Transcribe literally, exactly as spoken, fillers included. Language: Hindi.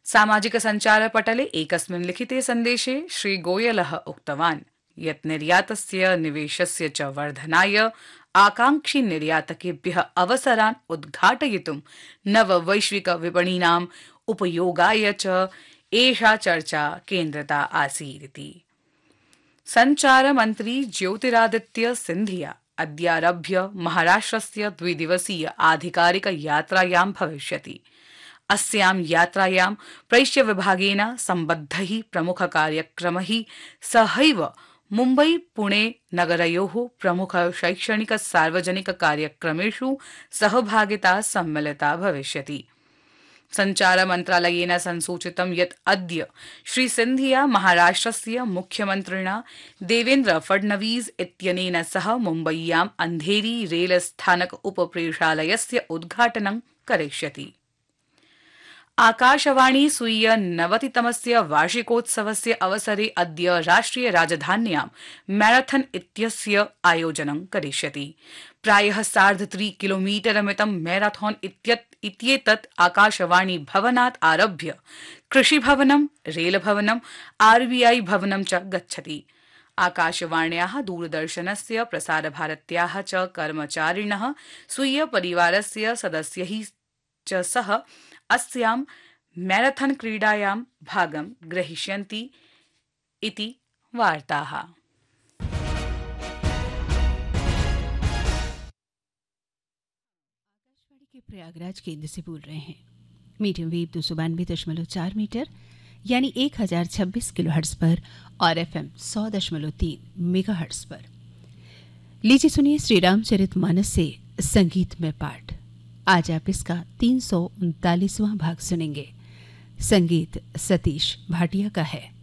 सामाजिकसञ्चारपटले एकस्मिन् लिखिते सन्देशे श्रीगोयलः उक्तवान् यत् निर्यातस्य निवेशस्य च वर्धनाय आकांक्षी निर्यातकेभ्यः अवसरान् उद्घाटयितुं नववैश्विकविपणीनाम् उपयोगाय च एषा चर्चा केन्द्रिता आसीदिति। सञ्चारमन्त्री ज्योतिरादित्य सिन्धिया अद्यारभ्य महाराष्ट्रस्य द्विदिवसीय आधिकारिक यात्रायां भविष्यति। अस्यां यात्रायां प्रैष्यविभागेन सम्बद्धैः प्रमुखकार्यक्रमैः सहैव मुम्बई पुणे नगरयोः प्रमुख शैक्षणिक सार्वजनिक कार्यक्रमेषु सहभागिता सम्मिलिता भविष्यति। सञ्चार मन्त्रालयेन संसूचितं यत् अद्य श्री सिन्धिया महाराष्ट्रस्य मुख्यमन्त्रिणा देवेन्द्र फडणवीस इत्यनेन सह मुम्बय्यां अन्धेरी रेल स्थानक उपप्रेषालयस्य उद्घाटनं करिष्यति। आकाशवाणी स्वीय नवतितमस्य वार्षिकोत्सवस्य अवसरे अद्य राष्ट्रिय राजधान्यां मैराथन इत्यस्य आयोजनं करिष्यति। प्रायः सार्धत्रि किलोमीटरमितं मैराथन इत्येतत् आकाशवाणी भवनात् आरभ्य कृषिभवनं, रेलभवनं, आरबीआई भवनं च गच्छति। आकाशवाण्याः दूरदर्शनस्य प्रसारभारत्याः च कर्मचारिणः स्वीय परिवारस्य सदस्यैः च सह अस्यां मैराथन क्रीडायां भागं ग्रहीष्यन्ति इति वार्ताः। आकाशवाणी के प्रयागराज केंद्र से बोल रहे हैं। मीडियम वेव दो सौ बानवे दशमलव चार मीटर यानी एक हजार छब्बीस किलो हर्ट्ज पर और एफ एम सौ दशमलव तीन मेगा हर्ट्ज पर। लीजिए सुनिए श्री रामचरित मानस से संगीत में पाठ। आज आप इसका तीन सौ उनतालीसवां भाग सुनेंगे। संगीत सतीश भाटिया का है।